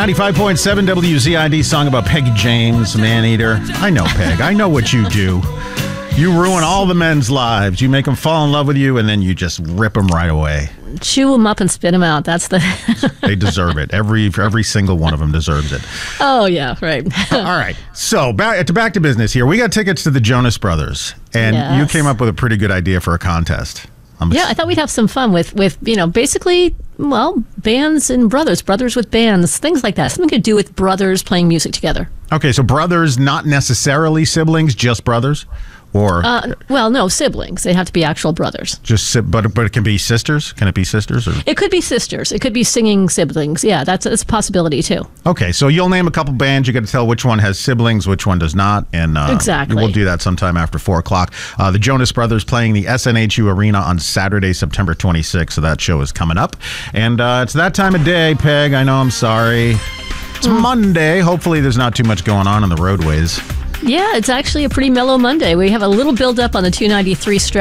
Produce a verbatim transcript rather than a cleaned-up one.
ninety-five point seven W Z I D song about Peggy James, Maneater. I know, Peg. I know what you do. You ruin all the men's lives. You make them fall in love with you, and then you just rip them right away. Chew them up and spit them out. That's the... They deserve it. Every every single one of them deserves it. Oh, yeah, right. All right. So back to, back to business here. We got tickets to the Jonas Brothers, and Yes. you came up with a pretty good idea for a contest. I'm Yeah, I thought we'd have some fun with, with, you know, basically, well, bands and brothers, brothers with bands, things like that. Something to do with brothers playing music together. Okay, so brothers, not necessarily siblings, just brothers? Or Uh, well, no, siblings. They have to be actual brothers. just, si- but but it can be sisters? Can it be sisters? Or? It could be sisters. It could be singing siblings. Yeah, that's, that's a possibility, too. Okay, so you'll name a couple bands. You got to tell which one has siblings, which one does not. And uh, Exactly. we'll do that sometime after four o'clock. Uh, the Jonas Brothers playing the S N H U Arena on Saturday, September twenty-sixth. So that show is coming up. And uh, it's that time of day, Peg. I know, I'm sorry. It's Monday. Hopefully there's not too much going on in the roadways. Yeah, it's actually a pretty mellow Monday. We have a little build-up on the two ninety-three stretch.